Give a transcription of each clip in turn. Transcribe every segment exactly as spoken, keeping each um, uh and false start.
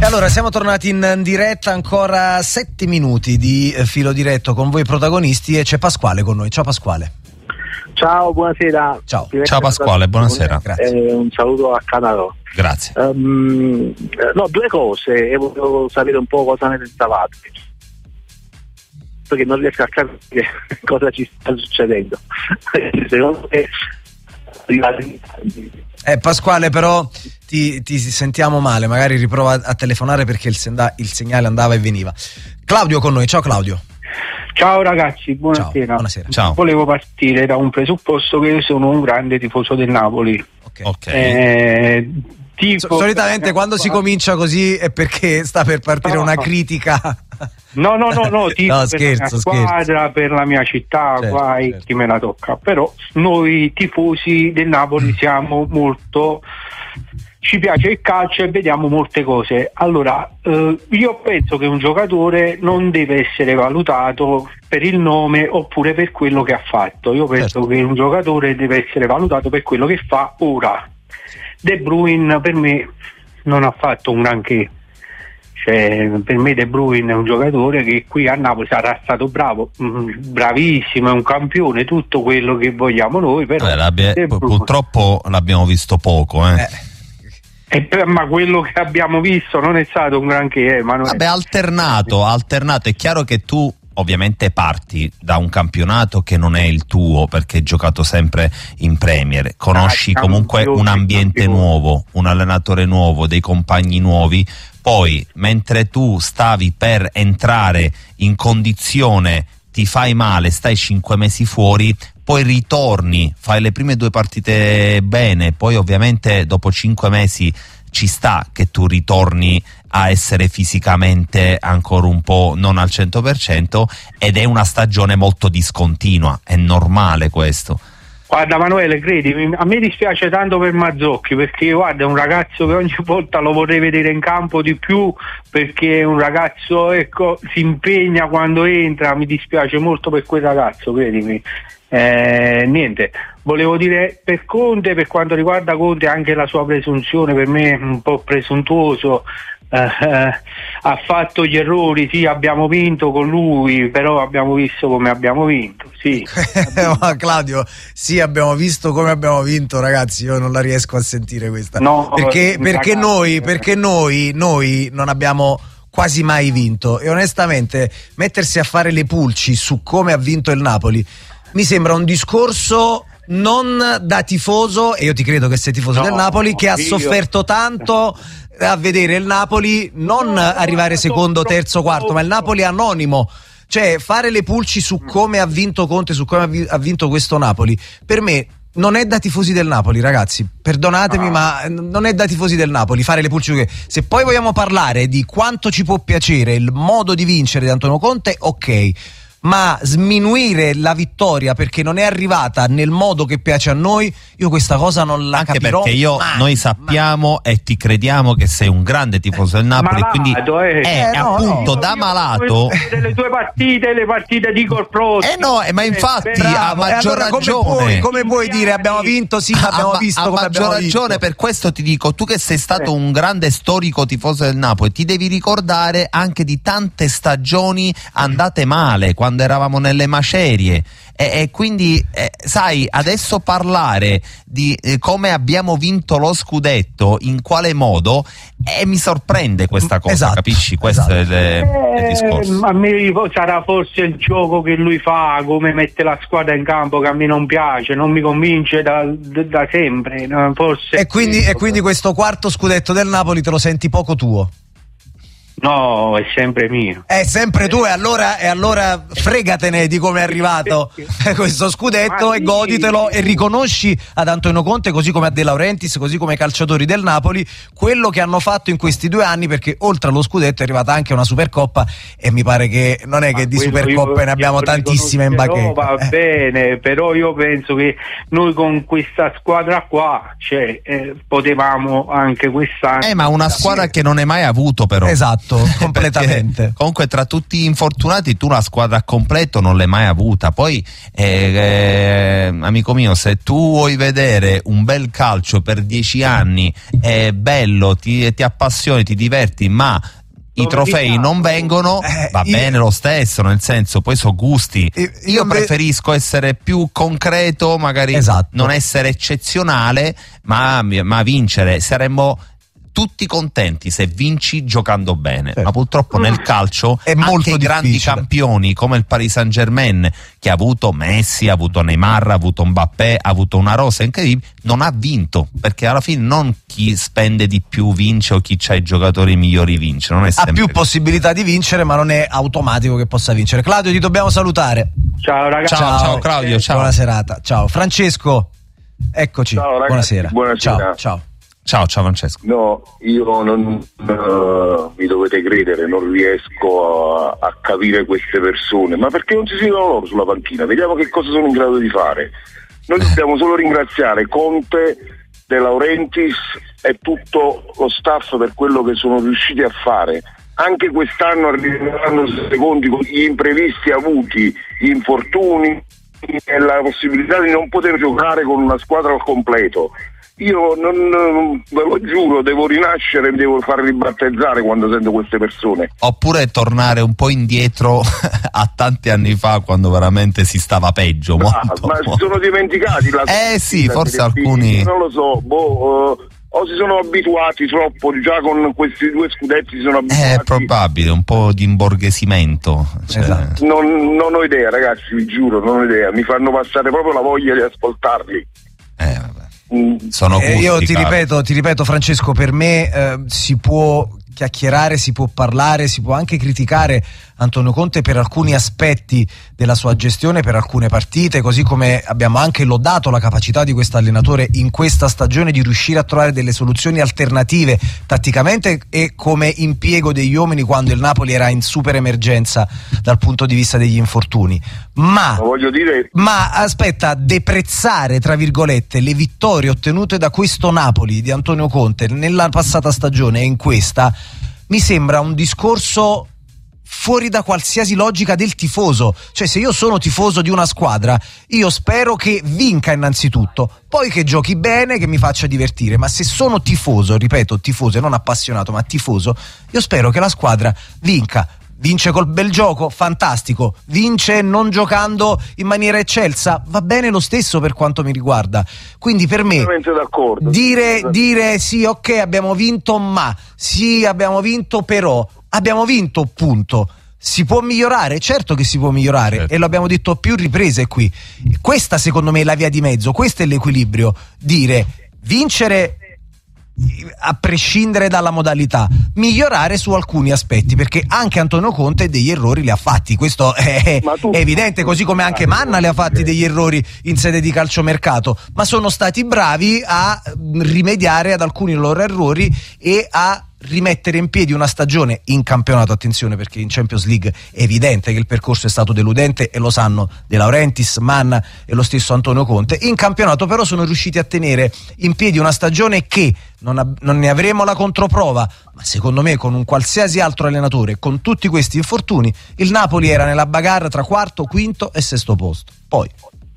Allora, siamo tornati in diretta, ancora sette minuti di filo diretto con voi protagonisti, e c'è Pasquale con noi. Ciao Pasquale. Ciao, buonasera. Ciao, Ciao Pasquale, buonasera. Eh, un saluto a Canaro. Grazie. Um, no, due cose, e volevo sapere un po' cosa ne pensavate, perché non riesco a capire cosa ci sta succedendo. Secondo me Eh, Pasquale, però ti, ti sentiamo male, magari riprova a telefonare perché il, senda- il segnale andava e veniva. Claudio con noi. Ciao Claudio. Ciao ragazzi, buonasera. Ciao, buonasera. Ciao. Volevo partire da un presupposto che io sono un grande tifoso del Napoli. Ok. Ok. Eh, tipo... So- solitamente quando si comincia così è perché sta per partire No, una no. critica. No, no, no, no, tipo No, per scherzo, la mia scherzo. squadra, per la mia città, Certo, guai, certo. chi me la tocca. Però noi tifosi del Napoli siamo molto... ci piace il calcio e vediamo molte cose. Allora, eh, io penso che un giocatore non deve essere valutato per il nome oppure per quello che ha fatto. Io penso Certo. che un giocatore deve essere valutato per quello che fa ora. De Bruyne per me non ha fatto un granché. Cioè, per me De Bruyne è un giocatore che qui a Napoli sarà stato bravo, mm, bravissimo, è un campione, tutto quello che vogliamo noi, però Eh, l'abbia- De pu- Bruyne- purtroppo l'abbiamo visto poco, eh. Eh, E per- ma quello che abbiamo visto non è stato un granché, eh, Manuele. Vabbè, alternato, alternato. È chiaro che tu ovviamente parti da un campionato che non è il tuo, perché hai giocato sempre in Premier, conosci Ah, comunque campione, un ambiente campione. nuovo, un allenatore nuovo, dei compagni nuovi. Poi, mentre tu stavi per entrare in condizione, ti fai male, stai cinque mesi fuori, poi ritorni, fai le prime due partite bene, poi ovviamente dopo cinque mesi ci sta che tu ritorni a essere fisicamente ancora un po' non al cento per cento, ed è una stagione molto discontinua, è normale questo. Guarda Manuele, credimi, a me dispiace tanto per Mazzocchi, perché guarda, è un ragazzo che ogni volta lo vorrei vedere in campo di più, perché è un ragazzo, ecco, si impegna quando entra. Mi dispiace molto per quel ragazzo, credimi. Eh, niente, volevo dire per Conte, per quanto riguarda Conte, anche la sua presunzione per me è un po' presuntuoso. Eh, eh, ha fatto gli errori, sì, abbiamo vinto con lui, però abbiamo visto come abbiamo vinto, sì. ma Claudio, sì, abbiamo visto come abbiamo vinto, ragazzi. Io non la riesco a sentire questa. No, perché perché ragazzi, noi perché noi noi non abbiamo quasi mai vinto, e onestamente mettersi a fare le pulci su come ha vinto il Napoli mi sembra un discorso non da tifoso, e io ti credo che sei tifoso No, del Napoli, che ha io- sofferto tanto a vedere il Napoli non No, arrivare no, secondo, no, terzo, quarto, no, ma il Napoli anonimo. Cioè, fare le pulci su come ha vinto Conte, su come ha vi- ha vinto questo Napoli, per me non è da tifosi del Napoli, ragazzi. Perdonatemi, Ah. ma non è da tifosi del Napoli fare le pulci. Se poi vogliamo parlare di quanto ci può piacere il modo di vincere di Antonio Conte, ok. Ma sminuire la vittoria perché non è arrivata nel modo che piace a noi, io questa cosa non la Anche capirò perché io, mai, noi sappiamo e ti crediamo che sei un grande tifoso del Napoli, Malato, quindi eh. è Eh, no, appunto no. da Io- malato. io- le tue partite, le partite di Corprosi. Eh no, eh, ma infatti bravo. ha E maggior allora come ragione. puoi, come puoi dire abbiamo vinto? Sì, ma abbiamo Ha- visto ha come maggior abbiamo ragione, vinto. per questo ti dico, tu che sei stato Eh. un grande storico tifoso del Napoli, ti devi ricordare anche di tante stagioni andate male, quando eravamo nelle macerie, e, e quindi eh, sai, adesso parlare di eh, come abbiamo vinto lo scudetto, in quale modo, e mi sorprende questa cosa, Esatto, capisci? Questo esatto. è il, è il Eh, discorso. a me sarà forse il gioco che lui fa, come mette la squadra in campo, che a me non piace, non mi convince da, da sempre, no? Forse E quindi, e quindi questo quarto scudetto del Napoli te lo senti poco tuo? no, è sempre mio. È sempre tu, e allora, e allora fregatene di come è arrivato questo scudetto, Ma e sì. goditelo, e riconosci ad Antonio Conte, così come a De Laurentiis, così come ai calciatori del Napoli, quello che hanno fatto in questi due anni, perché oltre allo scudetto è arrivata anche una Supercoppa, e mi pare che non è che Ma di quello Supercoppe io- ne abbiamo io tantissime in riconoscerò, bacheca. va Eh. bene, però io penso che noi con questa squadra qua, cioè, eh, potevamo anche quest'anno. Eh, ma una squadra che non hai mai avuto, però. Esatto. Esatto, completamente. Comunque tra tutti gli infortunati tu la squadra a completo non l'hai mai avuta. Poi eh, eh, amico mio, se tu vuoi vedere un bel calcio per dieci anni, è bello, ti, ti appassioni, ti diverti, ma i trofei non vengono, eh, va io, bene lo stesso, nel senso, poi sono gusti. Io, io preferisco essere più concreto, magari esatto. non essere eccezionale, ma, ma vincere. Saremmo tutti contenti se vinci giocando bene, certo. Ma purtroppo nel calcio è anche molto i grandi difficile. Campioni come il Paris Saint-Germain, che ha avuto Messi, ha avuto Neymar, ha avuto Mbappé, ha avuto una rosa incredibile, non ha vinto, perché alla fine non chi spende di più vince o chi ha i giocatori migliori vince, non è ha più così. Possibilità di vincere, ma non è automatico che possa vincere. Claudio, ti dobbiamo salutare. Ciao ragazzi. Ciao, ciao Claudio, ciao. Buona serata. Ciao Francesco, eccoci. Ciao, ragazzi, buonasera. buonasera. Ciao, ciao. Ciao, ciao Francesco. No, io non uh, mi dovete credere, non riesco a, a capire queste persone, ma perché non si siedano loro sulla panchina? Vediamo che cosa sono in grado di fare. Noi dobbiamo solo ringraziare Conte, De Laurentiis e tutto lo staff per quello che sono riusciti a fare. Anche quest'anno arriveranno secondi con gli imprevisti avuti, gli infortuni e la possibilità di non poter giocare con una squadra al completo. Io non, ve lo giuro, devo rinascere e devo far ribattezzare quando sento queste persone. Oppure tornare un po' indietro a tanti anni fa, quando veramente si stava peggio. Ah, molto, ma molto. si sono dimenticati la Eh sì, la forse Serie B, alcuni non lo so, boh, uh, o si sono abituati troppo, già con questi due scudetti si sono abituati. È probabile, un po' di imborghesimento, cioè. Esatto. Non, non ho idea, ragazzi, vi giuro, non ho idea, mi fanno passare proprio la voglia di ascoltarli. Eh, vabbè. Mm. Sono Eh, gusti, io ti caro. ripeto, ti ripeto Francesco, per me eh, si può chiacchierare, si può parlare, si può anche criticare Antonio Conte per alcuni aspetti della sua gestione, per alcune partite, così come abbiamo anche lodato la capacità di questo allenatore in questa stagione di riuscire a trovare delle soluzioni alternative tatticamente e come impiego degli uomini quando il Napoli era in super emergenza dal punto di vista degli infortuni. Ma, Ma voglio dire, ma aspetta, deprezzare tra virgolette le vittorie ottenute da questo Napoli di Antonio Conte nella passata stagione e in questa mi sembra un discorso fuori da qualsiasi logica del tifoso. Cioè, se io sono tifoso di una squadra, io spero che vinca innanzitutto, poi che giochi bene, che mi faccia divertire. Ma se sono tifoso, ripeto, tifoso e non appassionato, ma tifoso, io spero che la squadra vinca. Vince col bel gioco, fantastico. Vince non giocando in maniera eccelsa, va bene lo stesso per quanto mi riguarda. Quindi per me d'accordo. dire, dire sì, ok, abbiamo vinto, ma sì, abbiamo vinto, però abbiamo vinto, punto. Si può migliorare? Certo che si può migliorare, certo. E lo abbiamo detto a più riprese qui. Questa secondo me è la via di mezzo, questo è l'equilibrio. Dire vincere a prescindere dalla modalità, migliorare su alcuni aspetti, perché anche Antonio Conte degli errori li ha fatti, questo è, tu, è evidente, così come anche Manna li ha fatti degli errori in sede di calciomercato, ma sono stati bravi a rimediare ad alcuni loro errori e a rimettere in piedi una stagione in campionato. Attenzione, perché in Champions League è evidente che il percorso è stato deludente e lo sanno De Laurentiis, Manna e lo stesso Antonio Conte. In campionato però sono riusciti a tenere in piedi una stagione che non, ab- non ne avremo la controprova, ma secondo me con un qualsiasi altro allenatore, con tutti questi infortuni, il Napoli era nella bagarre tra quarto, quinto e sesto posto. Poi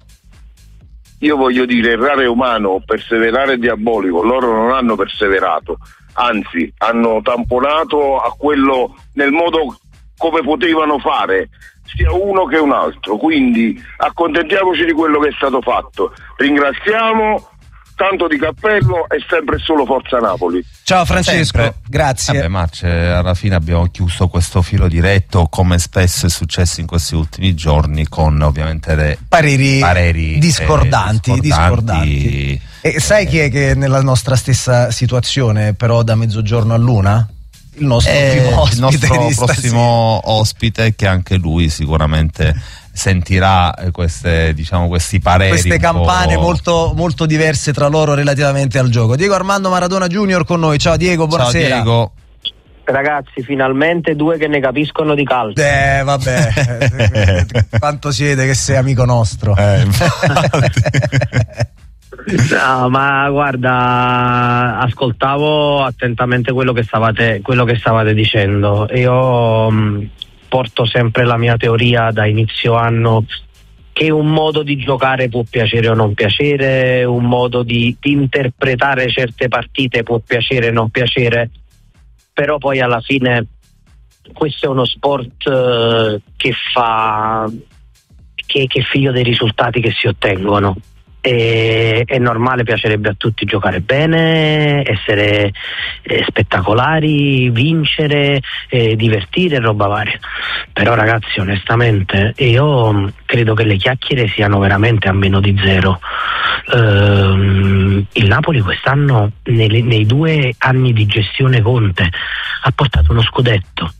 io voglio dire, errare è umano, perseverare è diabolico. Loro non hanno perseverato, anzi hanno tamponato a quello nel modo come potevano fare sia uno che un altro, quindi accontentiamoci di quello che è stato fatto, ringraziamo, tanto di cappello e sempre e solo forza Napoli. Ciao Francesco, sempre. Grazie. Vabbè, Marce, alla fine abbiamo chiuso questo filo diretto, come spesso è successo in questi ultimi giorni, con ovviamente le pareri, pareri discordanti, eh, discordanti. discordanti. E sai chi è che è nella nostra stessa situazione, però da mezzogiorno a luna? Il nostro eh, primo ospite, il nostro di prossimo stasera. ospite, che anche lui sicuramente sentirà queste, diciamo, questi pareri, queste campane po'... molto, molto diverse tra loro relativamente al gioco. Diego Armando Maradona Junior con noi. Ciao Diego, buonasera. Ciao Diego. Ragazzi, finalmente due che ne capiscono di calcio. Eh vabbè, quanto siete che sei amico nostro. Eh, No, ma guarda, ascoltavo attentamente quello che stavate, quello che stavate dicendo. Io mh, porto sempre la mia teoria da inizio anno, che un modo di giocare può piacere o non piacere, un modo di, di interpretare certe partite può piacere o non piacere, però poi alla fine questo è uno sport eh, che fa che, che è figlio dei risultati che si ottengono. E, è normale, piacerebbe a tutti giocare bene, essere eh, spettacolari, vincere, eh, divertire, roba varia. Però ragazzi, onestamente io credo che le chiacchiere siano veramente a meno di zero. Ehm, il Napoli quest'anno, nei, nei due anni di gestione Conte, ha portato uno scudetto.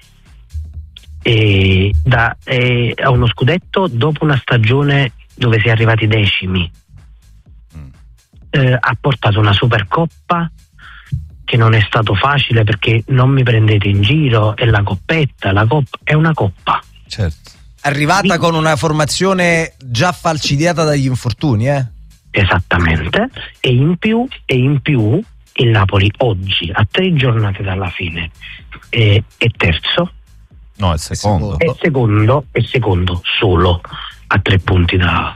E da, e, a uno scudetto dopo una stagione dove si è arrivati decimi. Eh, ha portato una Supercoppa che non è stato facile, perché non mi prendete in giro, è la coppetta, la coppa è una coppa. Certo. Arrivata Sì. con una formazione già falcidiata dagli infortuni, eh? Esattamente, e in più, e in più il Napoli oggi, a tre giornate dalla fine, è, è terzo. No, è secondo. È secondo, è secondo solo a tre punti da,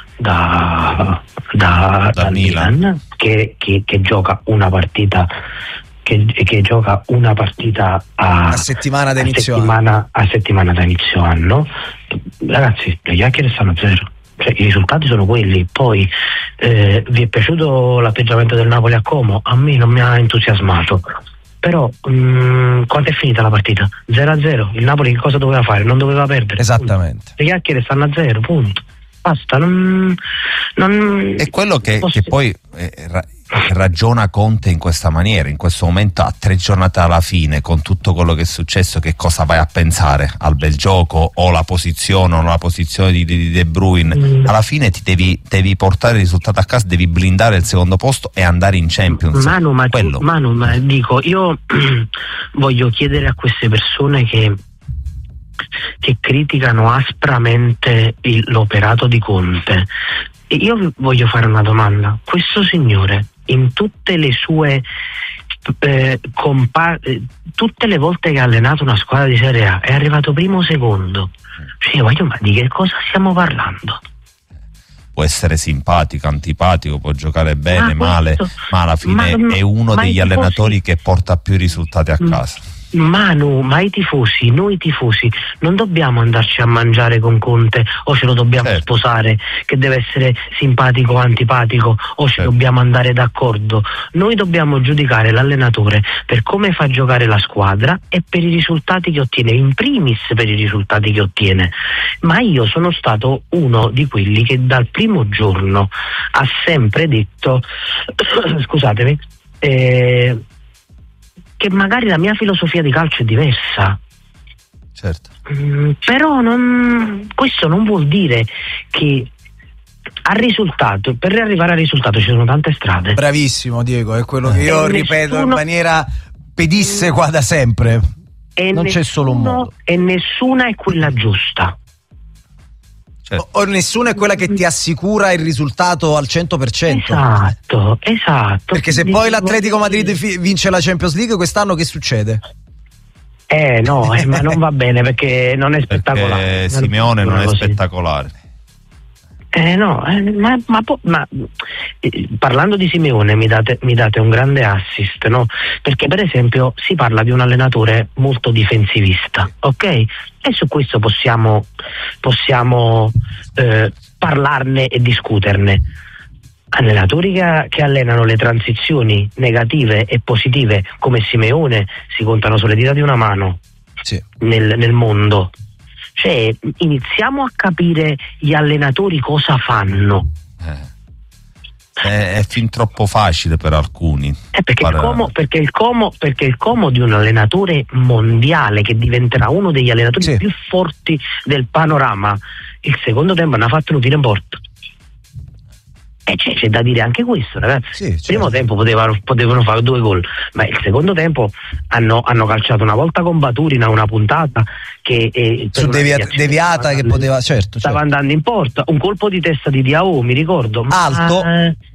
da, da, Da dal Milan. Milan, che, che, che gioca una partita che, che gioca una partita a, A settimana da a inizio settimana, a settimana da inizio anno. Ragazzi, le chiacchiere stanno a zero. Cioè, i risultati sono quelli. Poi eh, vi è piaciuto l'atteggiamento del Napoli a Como? A me non mi ha entusiasmato. Però mh, quando è finita la partita? zero a zero. Il Napoli che cosa doveva fare? Non doveva perdere. Esattamente. Punto. Le chiacchiere stanno a zero, punto. Basta. Non, non È quello che, posso- che poi eh, ra- ragiona Conte in questa maniera. In questo momento, a tre giornate alla fine, con tutto quello che è successo, che cosa vai a pensare? Al bel gioco o la posizione o la posizione di, di De Bruyne? Mm. Alla fine ti devi, devi portare il risultato a casa, devi blindare il secondo posto e andare in Champions. Manu, ma, tu- quello. Manu, ma dico, io voglio chiedere a queste persone che che criticano aspramente il- l'operato di Conte. E io vi voglio fare una domanda. Questo signore, in tutte le sue eh, compa- eh, tutte le volte che ha allenato una squadra di Serie A, è arrivato primo o secondo? Cioè, voglio, ma di che cosa stiamo parlando? Può essere simpatico, antipatico, può giocare bene, Ah, male, questo- ma alla fine ma- è uno ma i degli tifosi- allenatori che porta più risultati a Mm. casa. Manu, ma i tifosi, noi tifosi, non dobbiamo andarci a mangiare con Conte, o ce lo dobbiamo Certo. sposare, che deve essere simpatico o antipatico, o ci Certo. dobbiamo andare d'accordo. Noi dobbiamo giudicare l'allenatore per come fa giocare la squadra e per i risultati che ottiene, in primis per i risultati che ottiene. Ma io sono stato uno di quelli che dal primo giorno ha sempre detto scusatemi, eh, che magari la mia filosofia di calcio è diversa. Certo. Mm, però non, questo non vuol dire che al risultato, per arrivare al risultato ci sono tante strade. Bravissimo Diego, è quello che io E ripeto in nessuno- maniera pedissequa da sempre. E non c'è solo un nessuno- modo. E nessuna è quella giusta. Certo. O, o nessuna è quella che ti assicura il risultato al cento per cento. Esatto, esatto. Perché se Quindi poi dico- l'Atletico Madrid fi- vince la Champions League quest'anno, che succede? Eh no, eh, ma non va bene, perché non è spettacolare. Perché Simeone non è così. spettacolare. Eh no, eh, ma, ma, po- ma eh, parlando di Simeone mi date, mi date un grande assist, no? Perché per esempio si parla di un allenatore molto difensivista, ok? E su questo possiamo, possiamo eh, parlarne e discuterne. Allenatori che, che allenano le transizioni negative e positive come Simeone si contano sulle dita di una mano Sì. nel, nel mondo. Cioè, iniziamo a capire gli allenatori cosa fanno. Eh. È, è fin troppo facile per alcuni. Eh, perché, il Fare- como, perché, il como, perché il como di un allenatore mondiale che diventerà uno degli allenatori Sì. più forti del panorama, il secondo tempo ne ha fatto un tiro in porta. E c'è, c'è da dire anche questo, ragazzi. Sì, Il certo. primo tempo potevano, potevano fare due gol, ma il secondo tempo hanno, hanno calciato una volta con Baturina una puntata che eh, per Su una devia- deviazione deviata stava che andando- poteva, certo, stava certo. andando in porta, un colpo di testa di Diao, mi ricordo, ma- Alto, eh,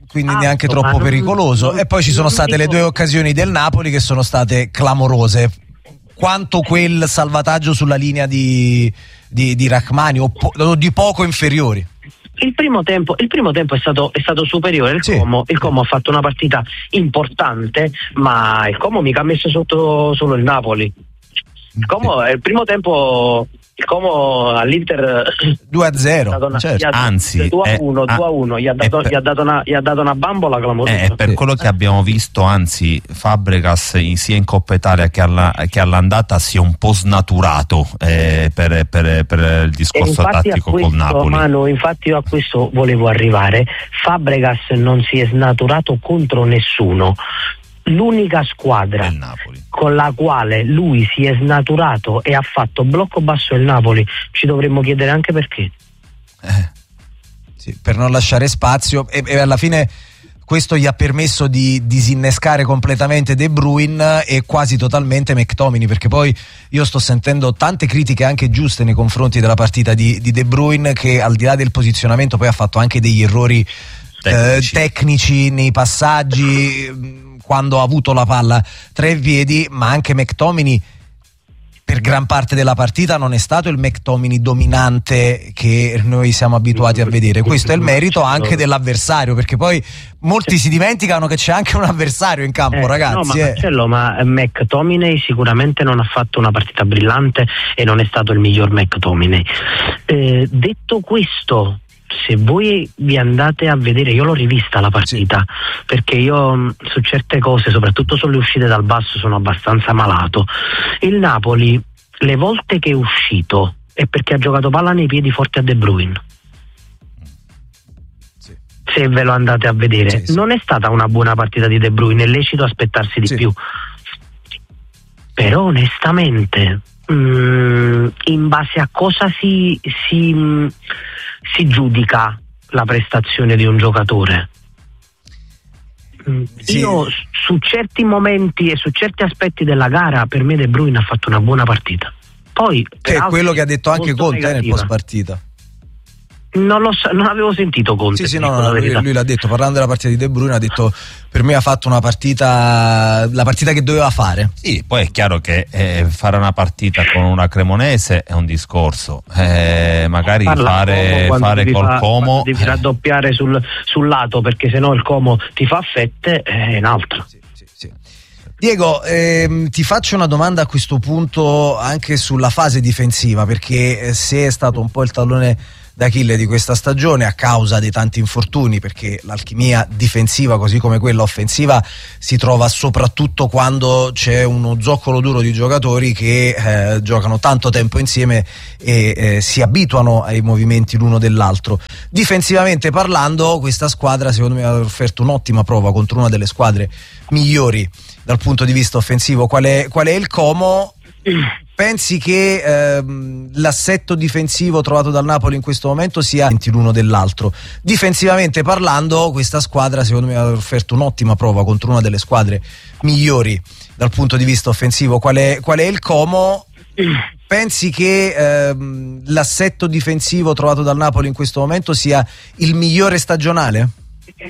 quindi Ah, neanche ma troppo non- pericoloso. non- E poi ci sono non state le dico- due occasioni del Napoli che sono state clamorose. Quanto quel salvataggio sulla linea di, di, di Rachmani o, po- o di poco inferiori. Il primo tempo, il primo tempo è stato, è stato superiore. Il, Sì. Como, il Como ha fatto una partita importante, ma il Como mica ha messo sotto solo il Napoli. Il Como, il primo tempo, il Como all'Inter due a gli ha zero, dato una- certo. gli ha- Anzi, due a uno, eh, due a uno, gli ha dato, eh, per- gli ha dato una, gli ha dato una bambola clamorosa. Eh, per Sì. quello che abbiamo visto, anzi, Fabregas in- sia in Coppa Italia che, alla- che all'andata si è un po' snaturato eh, per, per- per il E discorso infatti a tattico questo, col Napoli. Manu, infatti io a questo volevo arrivare. Fabregas non si è snaturato contro nessuno. L'unica squadra Del Napoli. con la quale lui si è snaturato e ha fatto blocco basso è il Napoli. Ci dovremmo chiedere anche perché. Eh, Sì, per non lasciare spazio e, e alla fine questo gli ha permesso di disinnescare completamente De Bruyne e quasi totalmente McTominay, perché poi io sto sentendo tante critiche anche giuste nei confronti della partita di, di De Bruyne, che al di là del posizionamento poi ha fatto anche degli errori Tecnici. eh, tecnici nei passaggi mh, quando ha avuto la palla tra i piedi, ma anche McTominay per gran parte della partita non è stato il McTominay dominante che noi siamo abituati a vedere. Questo è il merito anche dell'avversario, perché poi molti si dimenticano che c'è anche un avversario in campo, Eh, ragazzi. no, ma eh. Marcello, ma McTominay sicuramente non ha fatto una partita brillante e non è stato il miglior McTominay. Eh, detto questo, se voi vi andate a vedere, io l'ho rivista la partita, perché io mh, su certe cose, soprattutto sulle uscite dal basso, sono abbastanza malato. Il Napoli, le volte che è uscito, è perché ha giocato palla nei piedi forti a De Bruyne. Sì. Se ve lo andate a vedere, Sì, sì. non è stata una buona partita di De Bruyne, è lecito aspettarsi di Sì. più. Però onestamente, mh, in base a cosa si, si, mh, si giudica la prestazione di un giocatore? Mm, Sì. Io s- su certi momenti e su certi aspetti della gara, per me De Bruyne ha fatto una buona partita. Poi Che per è altri quello che ha detto anche molto Conte eh, nel negativa. post partita. Non, lo so, non avevo sentito Conte. Sì, sì, ti no, dico no, la lui, verità. lui l'ha detto, parlando della partita di De Bruyne, ha detto per me ha fatto una partita, la partita che doveva fare. Sì, poi è chiaro che eh, fare una partita con una Cremonese è un discorso, eh, magari Parla fare, Como quando fare devi col fa- Como quando devi eh, raddoppiare sul, sul lato, perché sennò il Como ti fa a fette, è un altro. Sì, sì, sì. Diego, ehm, ti faccio una domanda a questo punto anche sulla fase difensiva, perché eh, se è stato un po' il tallone d'Achille di questa stagione a causa dei tanti infortuni, perché l'alchimia difensiva così come quella offensiva si trova soprattutto quando c'è uno zoccolo duro di giocatori che eh, giocano tanto tempo insieme e eh, si abituano ai movimenti l'uno dell'altro. Difensivamente parlando, questa squadra secondo me ha offerto un'ottima prova contro una delle squadre migliori dal punto di vista offensivo. Qual è, qual è il Como? Pensi che ehm, l'assetto difensivo trovato dal Napoli in questo momento sia l'uno dell'altro? Difensivamente parlando, questa squadra secondo me ha offerto un'ottima prova contro una delle squadre migliori dal punto di vista offensivo. Qual è, qual è il Como? Pensi che ehm, l'assetto difensivo trovato dal Napoli in questo momento sia il migliore stagionale?